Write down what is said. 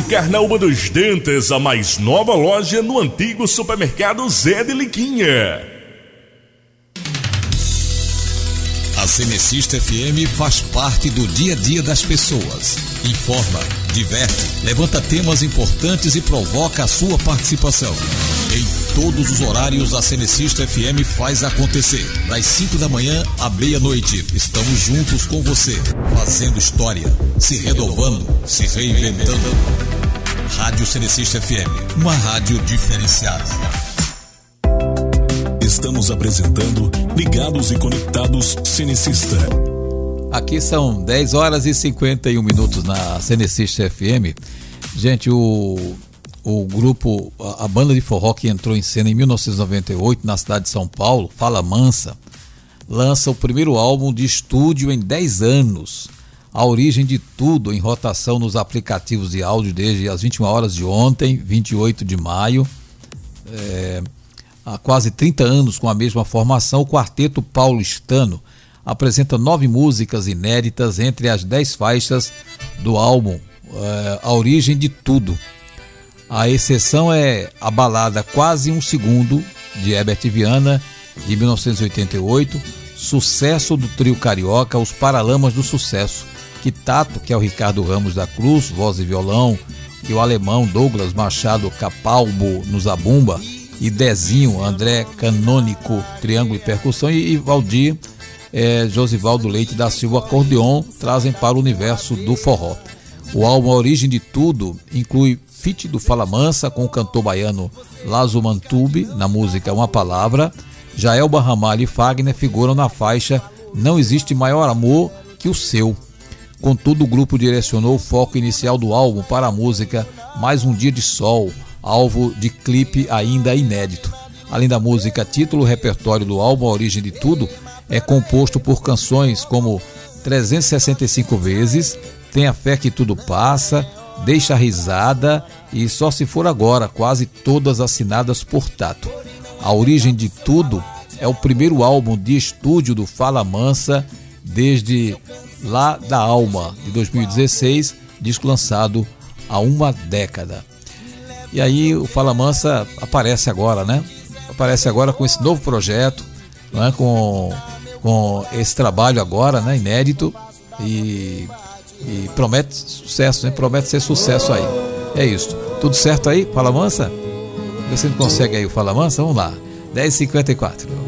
Carnaúba dos Dentes, a mais nova loja no antigo supermercado Zé de Liquinha. A Cenecista FM faz parte do dia a dia das pessoas. Informa, diverte, levanta temas importantes e provoca a sua participação. Em todos os horários, a Cenecista FM faz acontecer. Das 5 da manhã à meia-noite, estamos juntos com você, fazendo história, se renovando, se reinventando. Rádio Cenecista FM, uma rádio diferenciada. Estamos apresentando Ligados e Conectados Cenecista. Aqui são 10 horas e 51 minutos na Cenecista FM. Gente, o grupo, a banda de forró que entrou em cena em 1998 na cidade de São Paulo, Fala Mansa, lança o primeiro álbum de estúdio em 10 anos. A origem de tudo em rotação nos aplicativos de áudio desde as 21 horas de ontem, 28 de maio. Há quase 30 anos com a mesma formação, o Quarteto Paulistano apresenta 9 músicas inéditas entre as 10 faixas do álbum A Origem de Tudo. A exceção é a balada Quase um Segundo, de Herbert Viana, de 1988, sucesso do trio carioca Os Paralamas do Sucesso, que Tato, que é o Ricardo Ramos da Cruz, voz e violão, e o alemão Douglas Machado Capalbo no zabumba, e Dezinho, André Canônico, triângulo e percussão, e Valdir Josivaldo Leite da Silva acordeon, trazem para o universo do forró. O álbum A Origem de Tudo inclui feat do Fala Mansa com o cantor baiano Lazo Mantube na música Uma Palavra. Jaelba Ramalho e Fagner figuram na faixa Não Existe Maior Amor que o Seu. Contudo, o grupo direcionou o foco inicial do álbum para a música Mais um Dia de Sol, alvo de clipe ainda inédito. Além da música título, o repertório do álbum A Origem de Tudo é composto por canções como 365 Vezes, Tenha Fé que Tudo Passa, Deixa a Risada e Só Se For Agora, quase todas assinadas por Tato. A Origem de Tudo é o primeiro álbum de estúdio do Fala Mansa desde Lá da Alma, de 2016, disco lançado há uma década. E aí o Fala Mansa aparece agora, né? Aparece agora com esse novo projeto, né? com esse trabalho agora, né? Inédito, e promete sucesso, né? Promete ser sucesso aí. É isso. Tudo certo aí, Fala Mansa? Você não consegue aí o Fala Mansa? Vamos lá. 10h54.